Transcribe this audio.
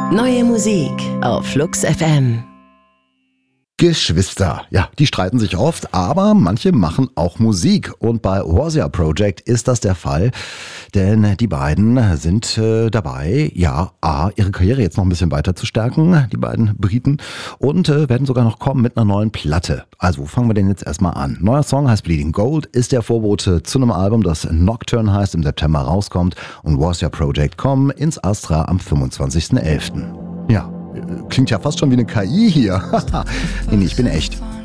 Neue Musik auf Flux FM. Geschwister, ja, die streiten sich oft, aber manche machen auch Musik. Und bei Warsia Project ist das der Fall, denn die beiden sind dabei, ja, ihre Karriere jetzt noch ein bisschen weiter zu stärken, die beiden Briten, und werden sogar noch kommen mit einer neuen Platte. Also, wo fangen wir denn jetzt erstmal an? Neuer Song heißt Bleeding Gold, ist der Vorbote zu einem Album, das Nocturne heißt, im September rauskommt, und Warsia Project kommen ins Astra am 25.11. Ja. Klingt ja fast schon wie eine KI hier. Nee, ich bin echt.